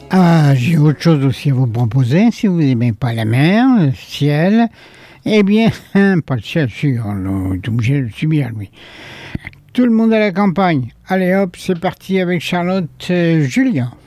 Ah, j'ai autre chose aussi à vous proposer. Si vous n'aimez pas la mer, le ciel, eh bien, pas le ciel, si, on est obligé de le subir, lui. Tout le monde à la campagne. Allez hop, c'est parti avec Charlotte Julien.